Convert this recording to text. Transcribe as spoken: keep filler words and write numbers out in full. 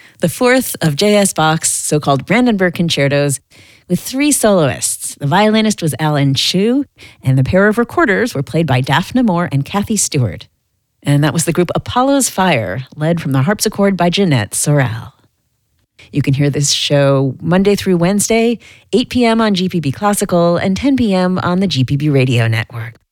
the fourth of J S. Bach's so-called Brandenburg concertos, with three soloists. The violinist was Alan Chu, and the pair of recorders were played by Daphne Moore and Kathy Stewart. And that was the group Apollo's Fire, led from the harpsichord by Jeanette Sorrell. You can hear this show Monday through Wednesday, eight p.m. on G P B Classical and ten p.m. on the G P B Radio Network.